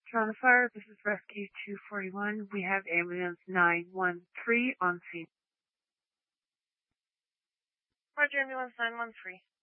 Toronto Fire, this is Rescue 241. We have ambulance 913 on scene. Roger, ambulance 913.